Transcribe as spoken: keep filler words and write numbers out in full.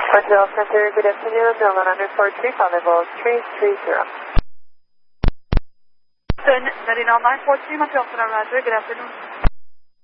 Montreal Center, good afternoon. Delta nine four three, call level three three zero. Montreal nine four three, Montreal Center, Roger, good afternoon.